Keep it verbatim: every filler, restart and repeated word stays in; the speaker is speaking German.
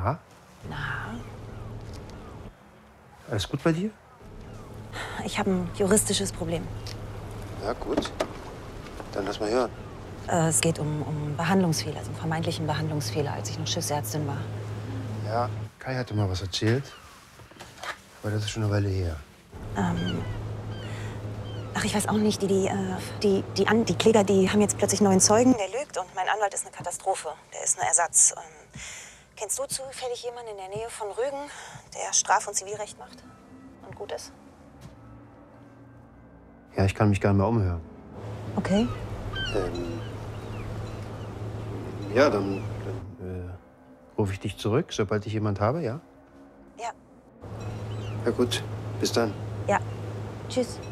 Na? Na, Alles gut bei dir? ich habe ein juristisches Problem. Ja, gut. Dann lass mal hören. Äh, es geht um, um Behandlungsfehler, also einen vermeintlichen Behandlungsfehler, als ich noch Schiffsärztin war. Ja, Kai hatte mal was erzählt. Aber das ist schon eine Weile her. Ähm, ach, ich weiß auch nicht, die, die, äh, die, die, An die Kläger, die haben jetzt plötzlich neuen Zeugen, der lügt und mein Anwalt ist eine Katastrophe. Der ist ein Ersatz. Ähm, kennst du zufällig jemanden in der Nähe von Rügen, der Straf- und Zivilrecht macht und gut ist? Ja, ich kann mich gar nicht mehr umhören. Okay. Ähm, ja, dann, dann äh, rufe ich dich zurück, sobald ich jemand habe, ja? Ja. Ja, gut. Bis dann. Ja. Tschüss.